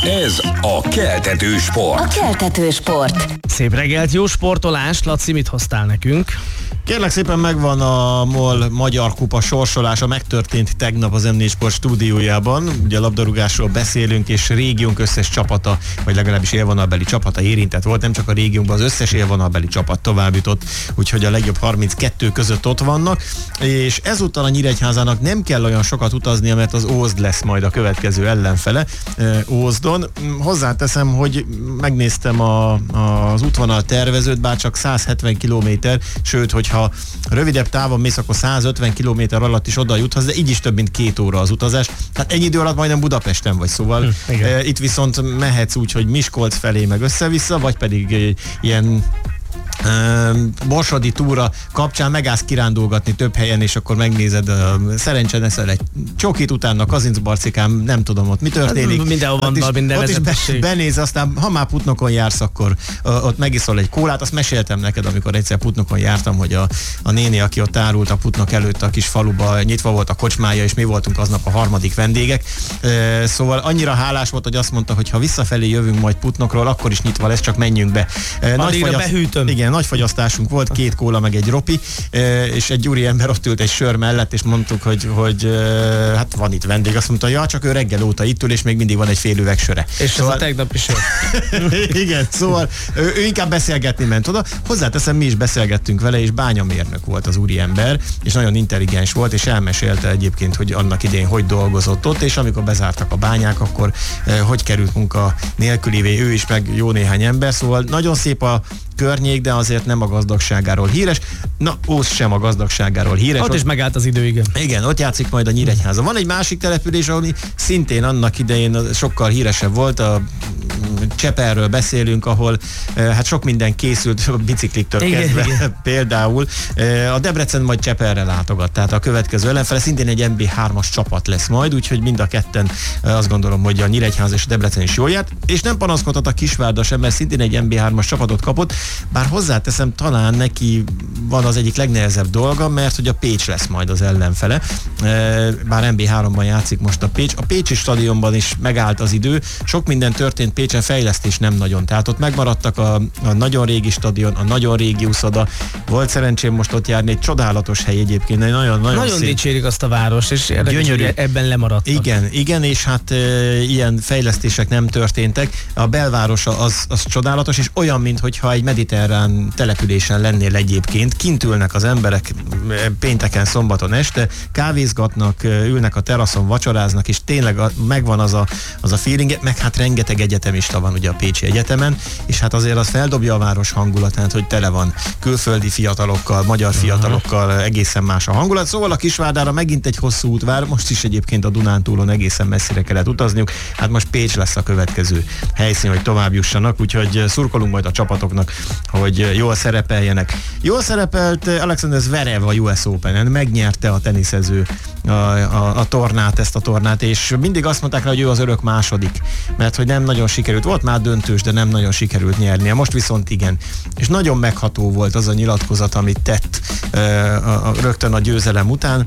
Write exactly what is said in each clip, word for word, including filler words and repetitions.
Ez a Keltető Sport. A Keltető Sport. Szép reggelt, jó sportolást. Laci, mit hoztál nekünk? Kérlek szépen, megvan a MOL Magyar Kupa sorsolása, megtörtént tegnap az em négy Sport stúdiójában. Ugye a labdarúgásról beszélünk, és régiónk összes csapata, vagy legalábbis élvonalbeli csapata érintett volt, nem csak a régiónkban, az összes élvonalbeli csapat tovább jutott, úgyhogy a legjobb harminckettő között ott vannak, és ezúttal a Nyíregyházának nem kell olyan sokat utaznia, mert az Ózd lesz majd a következő ellenfele Ózdon. Hozzáteszem, hogy megnéztem a, az útvonal tervezőt, bár csak száz hetven kilométer, sőt, hogyha rövidebb távon mész, akkor száz ötven kilométer alatt is oda juthatsz, de így is több mint két óra az utazás. Hát ennyi idő alatt majdnem Budapesten vagy, szóval hm, e, itt viszont mehetsz úgy, hogy Miskolc felé meg össze-vissza, vagy pedig e, ilyen Uh, borsodi túra kapcsán megállsz kirándulgatni több helyen, és akkor megnézed, uh, szerencsén eszel egy csokit, utána Kazincbarcikán, nem tudom ott mi történik. Hát, mindenhol van ott minden is, ott is be, benéz, aztán ha már Putnokon jársz, akkor uh, ott megiszol egy kólát. Azt meséltem neked, amikor egyszer Putnokon jártam, hogy a, a néni, aki ott árult a Putnok előtt a kis faluba, nyitva volt a kocsmája, és mi voltunk aznap a harmadik vendégek. Uh, szóval annyira hálás volt, hogy azt mondta, hogy ha visszafelé jövünk majd Putnokról, akkor is nyitva lesz, csak menjünk be. Uh, nagy fagyaszt... behűtöm. Igen, nagy fagyasztásunk volt, két kóla meg egy ropi, és egy úri ember ott ült egy sör mellett, és mondtuk, hogy, hogy hát van itt vendég. Azt mondta, ja, csak ő reggel óta itt ül, és még mindig van egy fél üveg söre. És szóval... ez a tegnapi sör. Igen, szóval ő, ő inkább beszélgetni ment oda. Hozzáteszem, mi is beszélgettünk vele, és bányamérnök volt az úri ember, és nagyon intelligens volt, és elmesélte egyébként, hogy annak idején hogy dolgozott ott, és amikor bezártak a bányák, akkor hogy került munka nélkülivé ő is, meg jó néhány ember. Szóval nagyon szép a környék, de azért nem a gazdagságáról híres. Na, Ózd sem a gazdagságáról híres. Ott, ott is megállt az idő, igen. Igen, ott játszik majd a Nyíregyháza. Van egy másik település, ahol szintén annak idején sokkal híresebb volt, a Cseperről beszélünk, ahol hát sok minden készült, a bicikliktől igen, kezdve igen. Például. A Debrecen majd Cseperre látogat, tehát a következő ellenfele szintén egy em bé hármas csapat lesz majd, úgyhogy mind a ketten azt gondolom, hogy a Nyíregyháza és a Debrecen is jól járt, és nem panaszkodhat a Kisvárda sem, mert szintén egy em bé hármas csapatot kapott, bár hozzáteszem, talán neki van az egyik legnehezebb dolga, mert hogy a Pécs lesz majd az ellenfele, bár em bé háromban játszik most a Pécs. A Pécsi stadionban is megállt az idő, sok minden történt Pécsen, fejlesztés nem nagyon, tehát ott megmaradtak a, a nagyon régi stadion, a nagyon régi úszoda, volt szerencsém most ott járni, egy csodálatos hely egyébként, nagyon, nagyon, nagyon szép. Dicsérik azt a város, és gyönyörű, ebben lemaradtak. Igen, igen, és hát e, ilyen fejlesztések nem történtek, a belvárosa az, az csodálatos, és olyan, mintha egy mediterrán településen lennél egyébként, kint ülnek az emberek pénteken, szombaton este, kávézgatnak, ülnek a teraszon, vacsoráznak, és tényleg a, megvan az a, az a feeling, meg hát rengeteg egyetemista van ugye a Pécsi Egyetemen, és hát azért az feldobja a város hangulatát, hogy tele van külföldi fiatalokkal, magyar fiatalokkal, uh-huh. egészen más a hangulat. Szóval a Kisvárdára megint egy hosszú út vár, most is egyébként a Dunántúlon egészen messzire kellett utazniuk, hát most Pécs lesz a következő helyszín, hogy tovább jussanak, úgyhogy szurkolunk majd a csapatoknak, hogy jól szerepeljenek. Jól szerepelt Alexander Zverev a u es Openen, megnyerte a teniszező a, a, a tornát, ezt a tornát, és mindig azt mondták rá, hogy ő az örök második, mert hogy nem nagyon sikerült, volt már döntős, de nem nagyon sikerült nyernie, most viszont igen. És nagyon megható volt az a nyilatkozat, amit tett a, a, a, rögtön a győzelem után.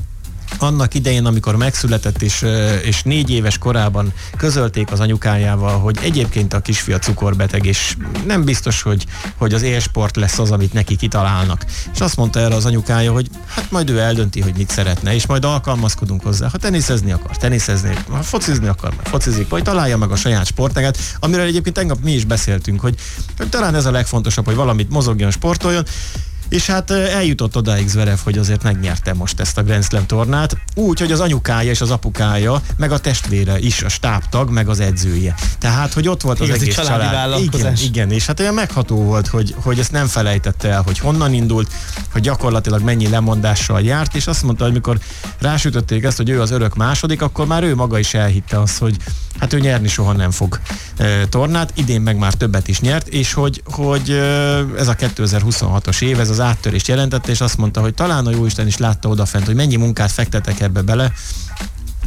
Annak idején, amikor megszületett, és, és négy éves korában közölték az anyukájával, hogy egyébként a kisfia cukorbeteg, és nem biztos, hogy, hogy az élsport lesz az, amit neki kitalálnak. És azt mondta erre az anyukája, hogy hát majd ő eldönti, hogy mit szeretne, és majd alkalmazkodunk hozzá. Ha teniszezni akar, teniszezni, ha focizni akar, majd focizik, vagy találja meg a saját sportágát, amiről egyébként tegnap mi is beszéltünk, hogy, hogy talán ez a legfontosabb, hogy valamit mozogjon, sportoljon. És hát eljutott odáig Zverev, hogy azért megnyerte most ezt a Grand Slam tornát, úgy, hogy az anyukája és az apukája, meg a testvére is a stábtag, meg az edzője. Tehát, hogy ott volt az Igazi egész család. Igen, igen, és hát olyan megható volt, hogy, hogy ezt nem felejtette el, hogy honnan indult, hogy gyakorlatilag mennyi lemondással járt, és azt mondta, hogy mikor rásütötték ezt, hogy ő az örök második, akkor már ő maga is elhitte azt, hogy hát ő nyerni soha nem fog e, tornát, idén meg már többet is nyert, és hogy, hogy e, ez a kétezer-huszonhatos év, ez az áttörést jelentette, és azt mondta, hogy talán a jóisten is látta odafent, hogy mennyi munkát fektetek ebbe bele,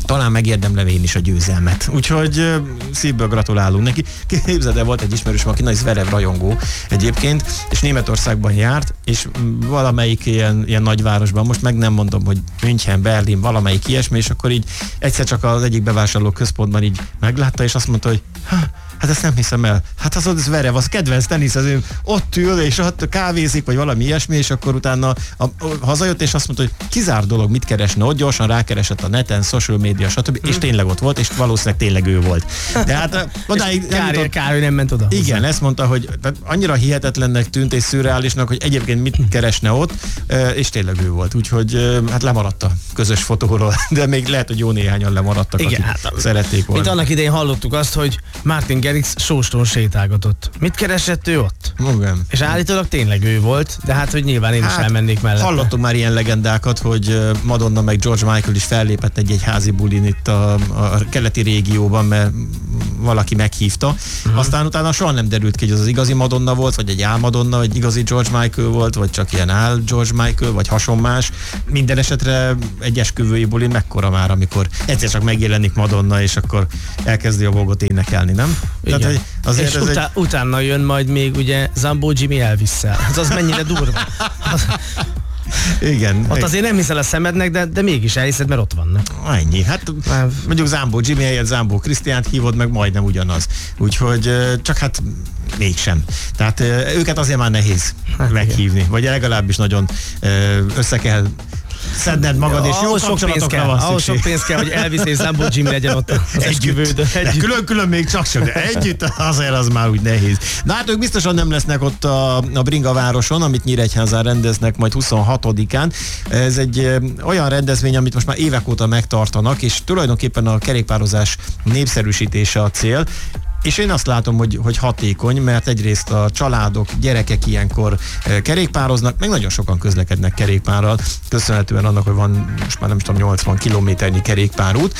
talán megérdemlem én is a győzelmet. Úgyhogy szívből gratulálunk neki. Képzeld el, volt egy ismerős, aki nagy Zverev rajongó egyébként, és Németországban járt, és valamelyik ilyen, ilyen nagyvárosban, most meg nem mondom, hogy München, Berlin, valamelyik ilyesmi, és akkor így egyszer csak az egyik bevásárló központban így meglátta, és azt mondta, hogy hát ezt nem hiszem el. Hát az az Zverev, az kedvenc teniszező, ott ül, és ott kávézik, vagy valami ilyesmi, és akkor utána a, a, hazajött, és azt mondta, hogy kizárt dolog, mit keresne ott, gyorsan rákeresett a neten, social media, stb. És tényleg ott volt, és valószínűleg tényleg ő volt. De hát odáig nem kár, jutott, kár, hogy nem ment oda. Igen, hozzá. Ezt mondta, hogy annyira hihetetlennek tűnt és szürreálisnak, hogy egyébként mit keresne ott, és tényleg ő volt. Úgyhogy hát lemaradt a közös fotóról, de még lehet, hogy jó néhányan lemaradtak, igen, akik hát, szerették volna. Mint annak idején hallottuk azt, hogy Martin Garrix sóston sétálgatott. Mit keresett ő ott? Igen. És állítólag tényleg ő volt, de hát, hogy nyilván én hát, is elmennék mellette. Hallottunk már ilyen legendákat, hogy Madonna meg George Michael is fellépett egy-egy házi bulin itt a, a keleti régióban, mert valaki meghívta. Uh-huh. Aztán utána soha nem derült ki, hogy az az igazi Madonna volt, vagy egy álmadonna, vagy igazi George Michael volt, vagy csak ilyen áll George Michael, vagy hasonmás. Minden esetre egy esküvői bulin mekkora már, amikor egyszer csak megjelenik Madonna, és akkor elkezdi a vogot énekelni, nem? Igen. Tehát, és ez utá- egy... utána jön majd még ugye Zambó Jimmy Elvis-szel. Az, az mennyire durva. Az... Igen. Ott azért nem hiszel a szemednek, de, de mégis elhiszed, mert ott vannak. Ennyi. Hát mondjuk Zambó Jimmy helyett Zambó Krisztiánt hívod, meg majdnem ugyanaz. Úgyhogy csak hát mégsem. Tehát őket azért már nehéz hát meghívni. Igen. Vagy legalábbis nagyon össze kell szedned magad, és jó kapcsolatokra van szükség. Ahhoz sok pénz kell, hogy Elvis és Zambó Jimmy legyen ott az esküvődön. Külön-külön még csak sem, de együtt azért az már úgy nehéz. Na hát ők biztosan nem lesznek ott a, a Bringavároson, amit Nyíregyházán rendeznek majd huszonhatodikán. Ez egy ö, olyan rendezvény, amit most már évek óta megtartanak, és tulajdonképpen a kerékpározás népszerűsítése a cél. És én azt látom, hogy, hogy hatékony, mert egyrészt a családok, gyerekek ilyenkor e, kerékpároznak, meg nagyon sokan közlekednek kerékpárral, köszönhetően annak, hogy van most már nem is tudom, nyolcvan kilométernyi kerékpárút,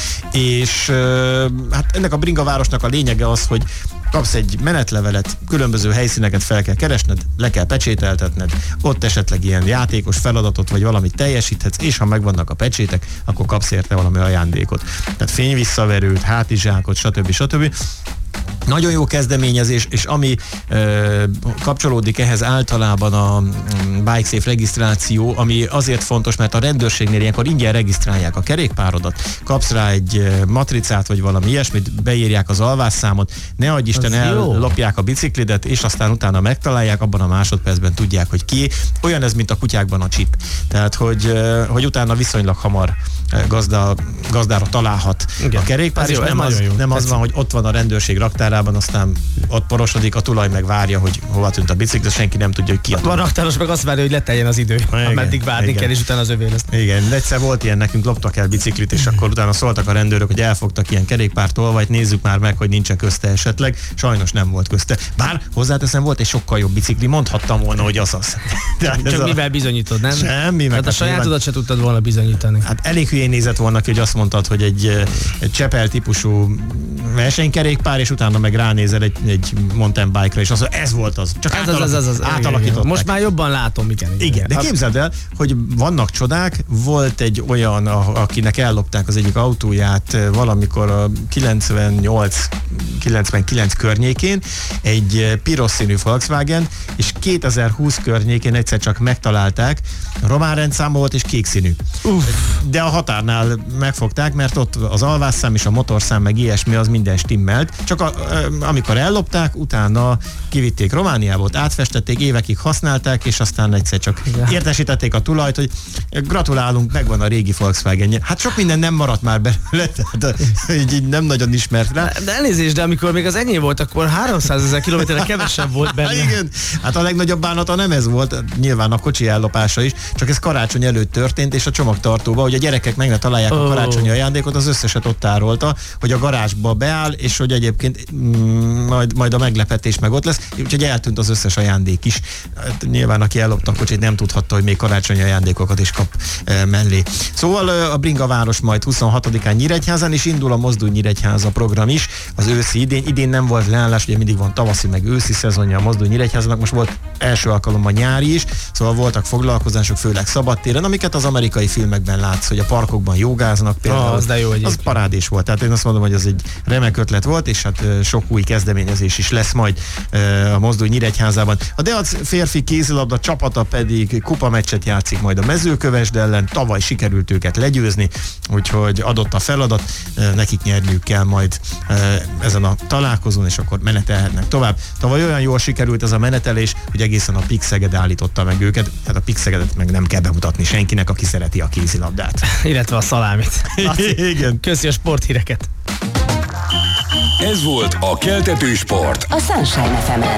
és e, hát ennek a Bringavárosnak a lényege az, hogy kapsz egy menetlevelet, különböző helyszíneket fel kell keresned, le kell pecsételtetned, ott esetleg ilyen játékos feladatot vagy valamit teljesíthetsz, és ha megvannak a pecsétek, akkor kapsz érte valami ajándékot. Tehát fényvisszaverőt, hátizsákot, stb. stb. Nagyon jó kezdeményezés, és ami ö, kapcsolódik ehhez általában a BikeSafe regisztráció, ami azért fontos, mert a rendőrségnél ilyenkor ingyen regisztrálják a kerékpárodat, kapsz rá egy matricát, vagy valami ilyesmit, beírják az alvásszámot, ne adj Isten, ellopják a biciklidet, és aztán utána megtalálják, abban a másodpercben tudják, hogy ki. Olyan ez, mint a kutyákban a chip. Tehát, hogy, hogy utána viszonylag hamar gazda, gazdára találhat igen. a kerékpár, és jó, nem, az, nem az van, hogy ott van a rendőrség raktárában, aztán ott porosodik, a tulaj meg várja, hogy hova tűnt a bicikli, de senki nem tudja, hogy ki a a raktáros meg azt várja, hogy leteljen az idő, ameddig várni igen. kell, és utána az övé lesz. Igen, egyszer volt ilyen, nekünk loptak el biciklit, és akkor utána szóltak a rendőrök, hogy elfogtak ilyen kerékpártolvajt, nézzük már meg, hogy nincs közte esetleg. Sajnos nem volt közte. Bár hozzáteszem, volt egy sokkal jobb bicikli, mondhattam volna, hogy az az. Csak a... mivel bizonyítod, nem? Semmi. Hát a sajátodat nyilván... se tudtad volna bizonyítani. Hát elég hülyén nézett volna ki, hogy azt mondtad, hogy egy, egy Csepel típusú versenykerékpár, és utána meg ránézel egy, egy mountain bike-ra, és az, ez volt az. Csak ez az, az, az, az, átalakították. Most már jobban látom, igen. Igen, igen de képzeld el, hogy vannak csodák. Volt egy olyan, a, akinek ellopták az egyik autóját valamikor a kilencvennyolc kilencvenkilenc környékén, egy piros színű Volkswagen, és kétezer-húsz környékén egyszer csak megtalálták, román rendszám volt és kék színű. Uff. De a határnál megfogták, mert ott az alvásszám és a motorszám meg ilyesmi, az minden stimmelt. Csak a, amikor ellopták, utána kivitték Romániába, ott átfestették, évekig használták, és aztán egyszer csak igen. értesítették a tulajt, hogy gratulálunk, megvan a régi Volkswagen. Hát sok minden nem maradt már belőle, tehát így, így nem nagyon ismert rá. De elnézést, de amikor még az enyém volt, akkor háromszázezer kilométerre kevesebb volt benne. Igen, hát a legnagyobb bánata nem ez volt, nyilván a kocsi ellopása is, csak ez karácsony előtt történt, és a csomagtartóba, hogy a gyerekek meg ne találják oh. a karácsonyi ajándékot, az összeset ott tárolta, hogy a garázsba beáll, és hogy egyébként mm, majd, majd a meglepetés meg ott lesz, úgyhogy eltűnt az összes ajándék is. Hát, nyilván aki ellopta a kocsit, nem tudhatta, hogy még karácsonyi ajándékokat is kap e, mellé. Szóval a Bringaváros majd huszonhatodikán Nyíregyházán, és indul a Mozdulj Nyíregyháza program is, az őszi tavaszi idén. Idén nem volt leállás, ugye mindig van tavaszi meg őszi szezonja a Mozdony Nyíregyházának, most volt első alkalommal nyári is, szóval voltak foglalkozások, főleg szabadtéren, amiket az amerikai filmekben látsz, hogy a parkokban jogáznak például. Ah, az de jó az parádés volt. Tehát én azt mondom, hogy ez egy remek ötlet volt, és hát sok új kezdeményezés is lesz majd a Mozdony Nyíregyházában. A Deac férfi kézilabda csapata pedig kupameccset játszik majd a Mezőkövesd ellen, tavaly sikerült őket legyőzni, úgyhogy adott a feladat, nekik nyerniük kell majd ezen a találkozón, és akkor menetelhetnek tovább. Tavaly olyan jól sikerült ez a menetelés, hogy egészen a Pik Szeged állította meg őket, tehát a Pik Szegedet meg nem kell bemutatni senkinek, aki szereti a kézilabdát. Illetve a szalámit. Igen. Köszi a sporthíreket. Ez volt a Keltető Sport. A Sunshine ef emen.